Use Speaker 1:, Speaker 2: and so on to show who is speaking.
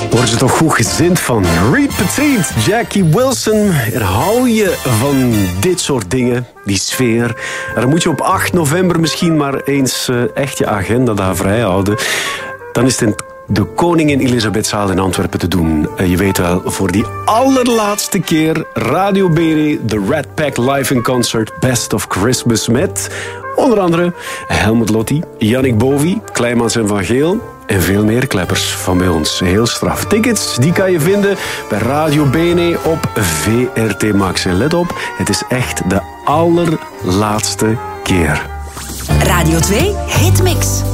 Speaker 1: Word je toch goed gezind van Reed Petit, Jackie Wilson. En hou je van dit soort dingen, die sfeer. En dan moet je op 8 november misschien maar eens echt je agenda daar vrij houden. Dan is het in de Koningin Elisabethzaal in Antwerpen te doen. Je weet wel, voor die allerlaatste keer Radio BRE, The Red Pack Live in Concert, Best of Christmas met onder andere Helmut Lotti, Yannick Bovie, Kleimans en Van Geel en veel meer kleppers van bij ons. Heel straf. Tickets, die kan je vinden bij Radio BNE op VRT Max. En let op, het is echt de allerlaatste keer.
Speaker 2: Radio 2 Hitmix.